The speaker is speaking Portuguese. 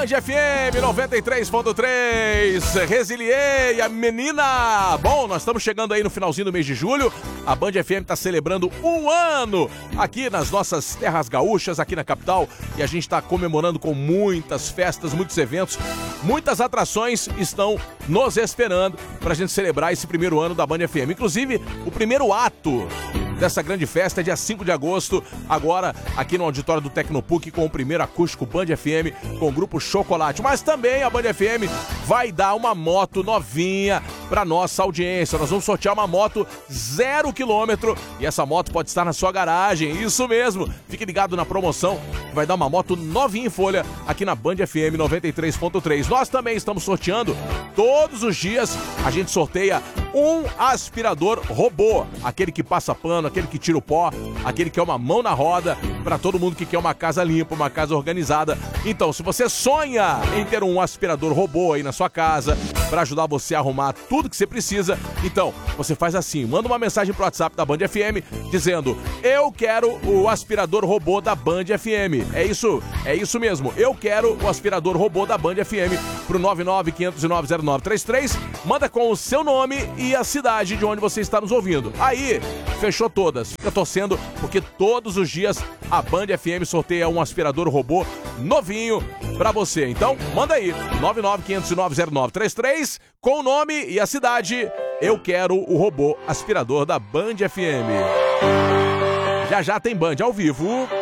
FM 93.3, Resiliei, a menina! Bom, nós estamos chegando aí no finalzinho do mês de julho, a Band FM está celebrando um ano aqui nas nossas terras gaúchas, aqui na capital, e a gente está comemorando com muitas festas, muitos eventos, muitas atrações estão nos esperando para a gente celebrar esse primeiro ano da Band FM. Inclusive, o primeiro ato dessa grande festa é dia 5 de agosto, agora aqui no auditório do Tecnopuc, com o primeiro acústico Band FM, com o grupo Chocolate. Mas também a Band FM vai dar uma moto novinha para nossa audiência. Nós vamos sortear uma moto 0 km e essa moto pode estar na sua garagem. Isso mesmo, fique ligado na promoção, vai dar uma moto novinha em folha aqui na Band FM 93.3. Nós também estamos sorteando todos os dias, a gente sorteia um aspirador robô, aquele que passa pano, aquele que tira o pó, aquele que é uma mão na roda, para todo mundo que quer uma casa limpa, uma casa organizada. Então, se você sonha em ter um aspirador robô aí na sua casa, para ajudar você a arrumar tudo que você precisa, então, você faz assim, manda uma mensagem pro WhatsApp da Band FM, dizendo, eu quero o aspirador robô da Band FM. É isso mesmo, eu quero o aspirador robô da Band FM, pro 995090933, manda com o seu nome e a cidade de onde você está nos ouvindo. Aí, fechou todas. Fica torcendo, porque todos os dias a Band FM sorteia um aspirador robô novinho pra você. Então, manda aí, 995090933, com o nome e a cidade. Eu quero o robô aspirador da Band FM. Já já tem Band ao vivo.